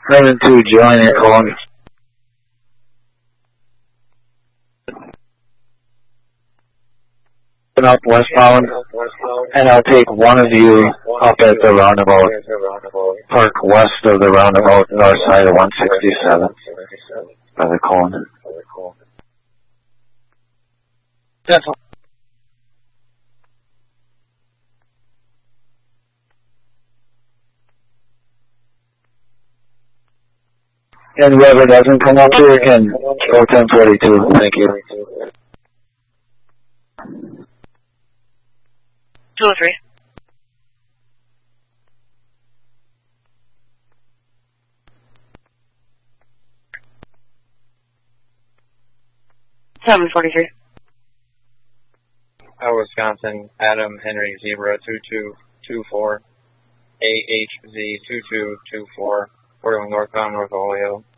Raven 2, join it, calling. Up westbound, and I'll take one of you up at the roundabout. Park west of the roundabout, north side of 167 by the cone. Dental. And whoever doesn't come up here can go 1042. Thank you. 203. Seven 43. Wisconsin, Adam Henry Zebra 2224, AHZ 2224, Portland northbound North Oleo.